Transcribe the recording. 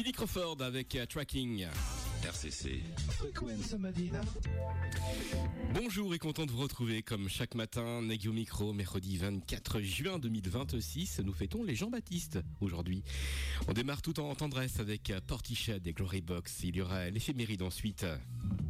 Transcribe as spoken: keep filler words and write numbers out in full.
Cindy Crawford avec uh, Tracking. R C C. Frequenza Madina. Bonjour et content de vous retrouver comme chaque matin, Nagui au micro, mercredi vingt-quatre juin deux mille vingt-six. Nous fêtons les Jean-Baptiste aujourd'hui. On démarre tout en tendresse avec Portishead et Glory Box. Il y aura l'éphéméride ensuite.